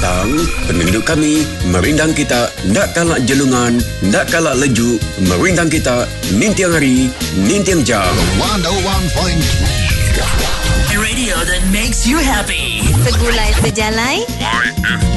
datang, penduduk kami merindang kita ndak kalak jelungan, ndak kalak leju, merindang kita nintiang hari, nintiang jam. 101.3 Radio that makes you happy. Segulai sejalai